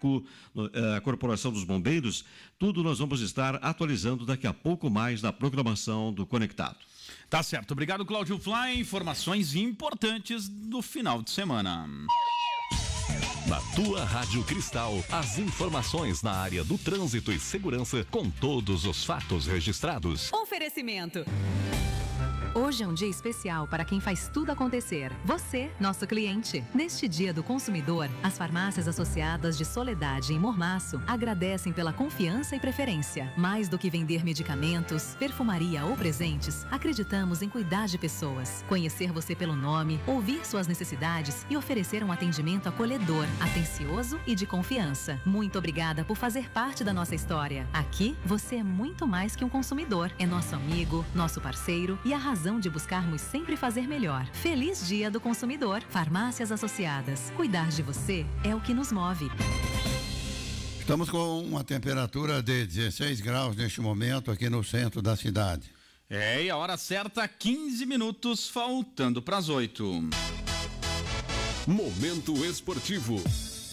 Arco, a Corporação dos Bombeiros, tudo nós vamos estar atualizando daqui a pouco mais na programação do Conectado. Tá certo. Obrigado, Cláudio Fly. Informações importantes do final de semana. Na tua Rádio Cristal, as informações na área do trânsito e segurança com todos os fatos registrados. Oferecimento. Hoje é um dia especial para quem faz tudo acontecer. Você, nosso cliente. Neste Dia do Consumidor, as farmácias associadas de Soledade em Mormaço agradecem pela confiança e preferência. Mais do que vender medicamentos, perfumaria ou presentes, acreditamos em cuidar de pessoas, conhecer você pelo nome, ouvir suas necessidades e oferecer um atendimento acolhedor, atencioso e de confiança. Muito obrigada por fazer parte da nossa história. Aqui, você é muito mais que um consumidor. É nosso amigo, nosso parceiro e a razão de buscarmos sempre fazer melhor. Feliz Dia do Consumidor. Farmácias Associadas. Cuidar de você é o que nos move. Estamos com uma temperatura de 16 graus neste momento aqui no centro da cidade. E a hora certa, 15 minutos, faltando para as 8. Momento esportivo.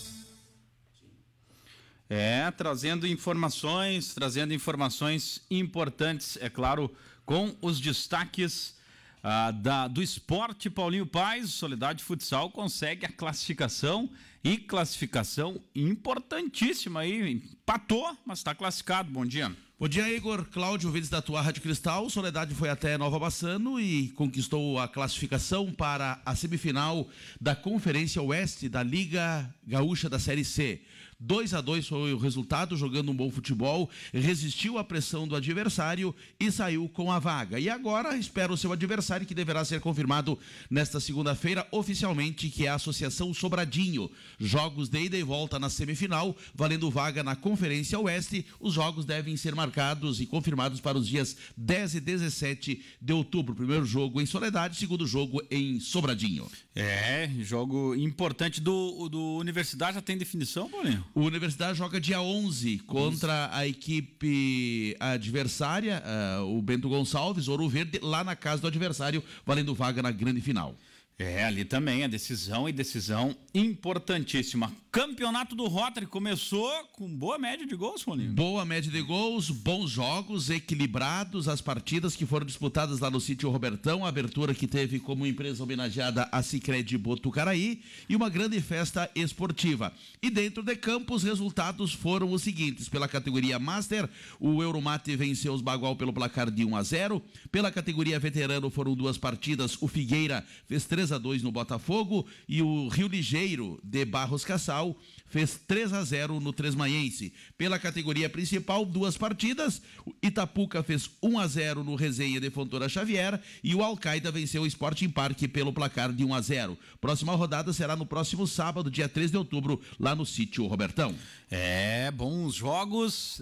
Trazendo informações importantes, é claro, com os destaques do esporte. Paulinho Paes, Soledade Futsal consegue a classificação importantíssima aí, empatou, mas está classificado. Bom dia. Bom dia, Igor. Cláudio, ouvintes da tua Rádio Cristal. Soledade foi até Nova Bassano e conquistou a classificação para a semifinal da Conferência Oeste da Liga Gaúcha da Série C. 2-2 foi o resultado, jogando um bom futebol, resistiu à pressão do adversário e saiu com a vaga. E agora espera o seu adversário, que deverá ser confirmado nesta segunda-feira oficialmente, que é a Associação Sobradinho. Jogos de ida e volta na semifinal, valendo vaga na Conferência Oeste. Os jogos devem ser marcados e confirmados para os dias 10 e 17 de outubro. Primeiro jogo em Soledade, segundo jogo em Sobradinho. Jogo importante do Universidade. Já tem definição, Paulinho? O Universidade joga dia 11 contra a equipe adversária, o Bento Gonçalves, Ouro Verde, lá na casa do adversário, valendo vaga na grande final. Ali também a decisão importantíssima. Campeonato do Rotary começou com boa média de gols, Paulinho. Boa média de gols, bons jogos, equilibrados, as partidas que foram disputadas lá no sítio Robertão, a abertura que teve como empresa homenageada a Sicredi Botucaraí e uma grande festa esportiva. E dentro de campo, os resultados foram os seguintes: pela categoria Master, o Euromate venceu os Bagual pelo placar de 1-0. Pela categoria Veterano foram duas partidas, o Figueira fez 3-2 no Botafogo e o Rio Ligeiro de Barros Cassal fez 3-0 no Tresmaiense. Pela categoria principal, duas partidas, o Itapuca fez 1-0 no Resenha de Fontoura Xavier e o Al-Qaeda venceu o Sporting Parque pelo placar de 1-0. Próxima rodada será no próximo sábado, dia 3 de outubro, lá no sítio Robertão. Bons jogos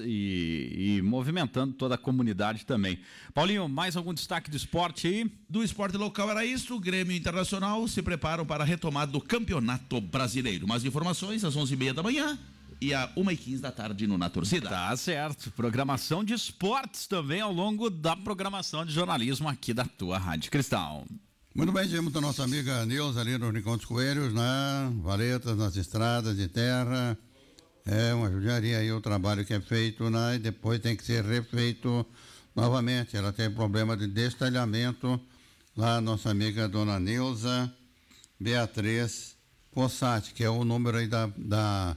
e movimentando toda a comunidade também. Paulinho, mais algum destaque do esporte aí? Do esporte local era isso. O Grêmio Internacional se preparam para a retomada do Campeonato Brasileiro. Mais informações às 11h30 da manhã e às 1h15 da tarde no Na Torcida. Tá certo. Programação de esportes também ao longo da programação de jornalismo aqui da tua Rádio Cristal. Muito bem, tivemos a nossa amiga Nilza ali no Rincão dos Coelhos, né? Varetas nas estradas de terra. É uma judiaria aí o trabalho que é feito, né? E depois tem que ser refeito novamente. Ela tem problema de destalhamento lá, nossa amiga dona Nilza Beatriz Fossati, que é o número aí da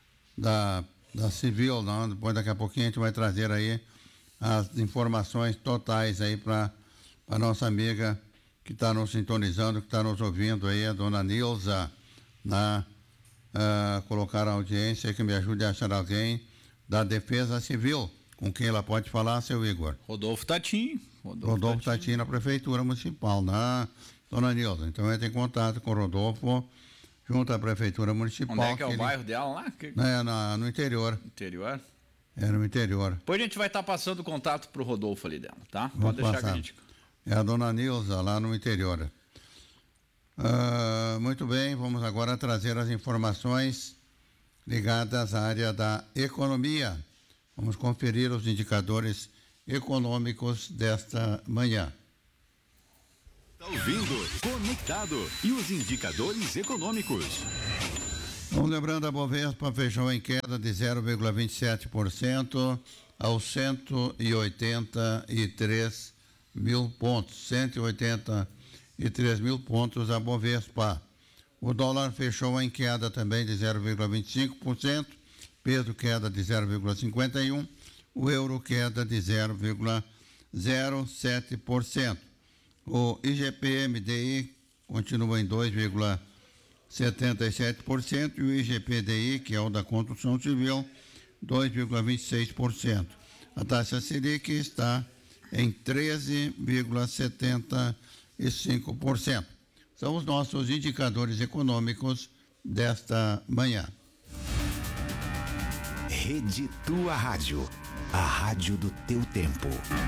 Civil, não? Depois, daqui a pouquinho, a gente vai trazer aí as informações totais aí para a nossa amiga que está nos sintonizando, que está nos ouvindo aí, a dona Nilza, colocar a audiência, que me ajude a achar alguém da Defesa Civil, com quem ela pode falar, seu Igor. Rodolfo Tatim. Rodolfo Tatim, na Prefeitura Municipal, né, dona Nilza? Então, entra em contato com o Rodolfo, junto à Prefeitura Municipal. Onde é que é o bairro dela lá? No interior. Interior? No interior. Depois a gente vai estar passando o contato pro Rodolfo ali dela, tá? Vamos Pode deixar passar. que a gente... É a dona Nilza, lá no interior. Muito bem, vamos agora trazer as informações ligadas à área da economia. Vamos conferir os indicadores econômicos desta manhã. Está ouvindo Conectado e os indicadores econômicos. Vamos lembrando, a Bovespa fechou em queda de 0,27% aos 183 mil pontos. 183 mil pontos a Bovespa. O dólar fechou em queda também de 0,25%, peso queda de 0,51%, o euro queda de 0,07%. O IGP-MDI continua em 2,77% e o IGPDI, que é o da construção civil, 2,26%. A taxa Selic está em 13,75%. São os nossos indicadores econômicos desta manhã. Rede Tua Rádio, a rádio do teu tempo.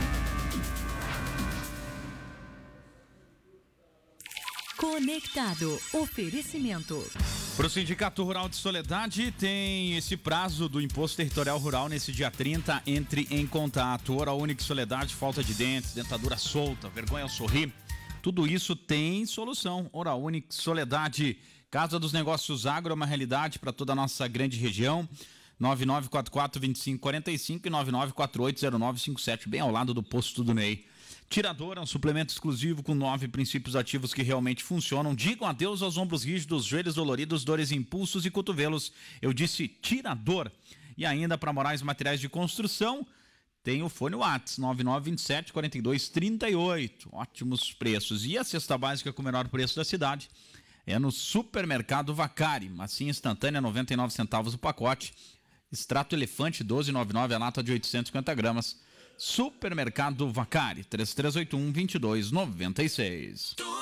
Conectado. Oferecimento. Para o Sindicato Rural de Soledade, tem esse prazo do Imposto Territorial Rural nesse dia 30, entre em contato. Oral Unique Soledade, falta de dentes, dentadura solta, vergonha ao sorrir. Tudo isso tem solução. Oral Unique Soledade, Casa dos Negócios Agro, é uma realidade para toda a nossa grande região. 9944-2545 e 9948-0957, bem ao lado do posto do Ney. Tirador é um suplemento exclusivo com 9 princípios ativos que realmente funcionam. Digam adeus aos ombros rígidos, joelhos doloridos, dores em pulsos e cotovelos. Eu disse Tirador. E ainda para Moraes Materiais de Construção, tem o fone Whats 9927-4238. Ótimos preços. E a cesta básica com o menor preço da cidade é no Supermercado Vacari. Massinha instantânea, 99 centavos o pacote. Extrato elefante, 12,99 a lata de 850 gramas. Supermercado Vacari, 3381-2296.